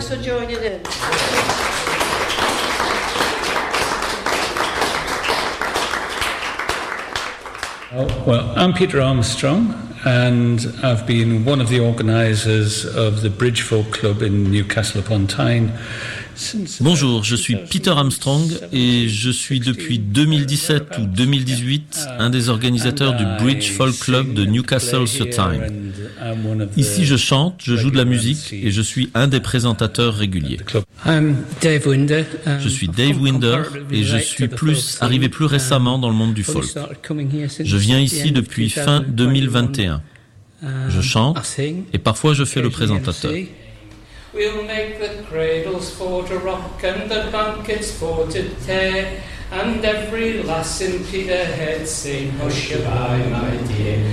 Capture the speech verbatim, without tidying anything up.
Thanks for joining in. Oh, well, I'm Peter Armstrong, and I've been one of the organisers of the Bridge Folk Club in Newcastle upon Tyne. Bonjour, je suis Peter Armstrong et je suis depuis deux mille dix-sept ou deux mille dix-huit un des organisateurs du Bridge Folk Club de Newcastle-sur-Tyne. Ici, je chante, je joue de la musique et je suis un des présentateurs réguliers. Je suis Dave Winder et je suis plus arrivé plus récemment dans le monde du folk. Je viens ici depuis fin deux mille vingt et un. Je chante et parfois je fais le présentateur. We'll make the cradles for to rock and the blankets for to tear, and every lass in Peterhead sing hush-a-bye, my dear.